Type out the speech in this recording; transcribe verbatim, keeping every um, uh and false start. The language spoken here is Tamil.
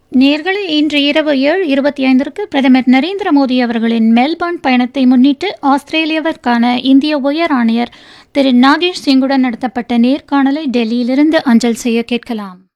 நேயர்களே, இன்று இரவு ஏழு இருபத்தி ஐந்திற்கு பிரதமர் நரேந்திர மோடி அவர்களின் மெல்பர்ன் பயணத்தை முன்னிட்டு ஆஸ்திரேலியாவிற்கான இந்திய உயர் ஆணையர் திரு நாகேஷ் சிங்குடன் நடத்தப்பட்ட நேர்காணலை டெல்லியிலிருந்து அஞ்சல் செய்ய கேட்கலாம்.